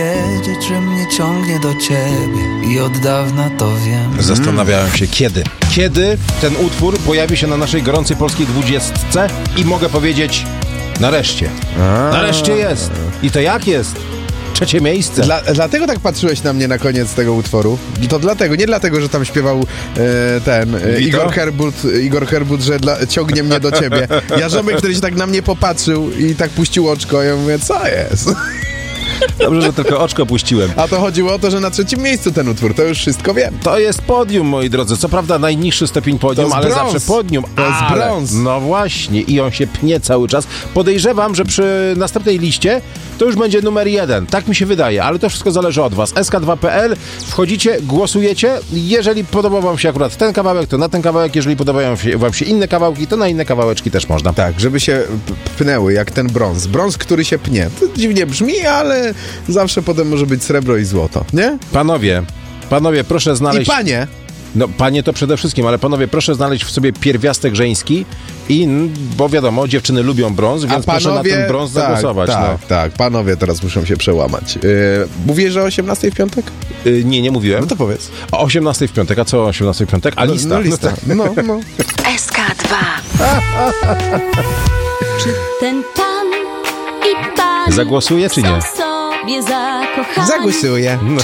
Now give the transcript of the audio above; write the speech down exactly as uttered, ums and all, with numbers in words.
Wiedzieć, że mnie ciągnie do ciebie i od dawna to wiem. Zastanawiałem się, kiedy. Kiedy ten utwór pojawi się na naszej gorącej polskiej dwudziestce i mogę powiedzieć, nareszcie. Nareszcie jest. I to jak jest? Trzecie miejsce. Dla, dlatego tak patrzyłeś na mnie na koniec tego utworu? To dlatego, nie dlatego, że tam śpiewał e, ten e, Igor Herbut, Igor Herbut, że dla, ciągnie mnie do ciebie. Ja żomek, który się tak na mnie popatrzył i tak puścił oczko, ja mówię, co jest? Dobrze, że tylko oczko puściłem. A to chodziło o to, że na trzecim miejscu ten utwór, to już wszystko wiem. To jest podium, moi drodzy. Co prawda najniższy stopień podium, ale brąz. zawsze podium. To jest ale, brąz. No właśnie, i on się pnie cały czas. Podejrzewam, że przy następnej liście to już będzie numer jeden. Tak mi się wydaje, ale to wszystko zależy od was. S K dwa kropka P L, wchodzicie, głosujecie. Jeżeli podoba wam się akurat ten kawałek, to na ten kawałek. Jeżeli podobają się, wam się inne kawałki, to na inne kawałeczki też można. Tak, żeby się p- pnęły, jak ten brąz. Brąz, który się pnie. To dziwnie brzmi, ale zawsze potem może być srebro i złoto, nie? Panowie, panowie, proszę znaleźć... I panie! No, panie to przede wszystkim, ale panowie, proszę znaleźć w sobie pierwiastek żeński i, bo wiadomo, dziewczyny lubią brąz, więc A panowie, proszę na ten brąz tak, zagłosować. Tak, no. tak, panowie teraz muszą się przełamać. Yy, mówię, że o osiemnastej w piątek? Yy, nie, nie mówiłem. No to powiedz. O osiemnastej w piątek, a co o osiemnastej w piątek? A lista. No, no lista. No, no. S K dwa. Czy ten pan i pani Zagłosuje, czy nie? są sobie zakochani? Zagłosuję. No,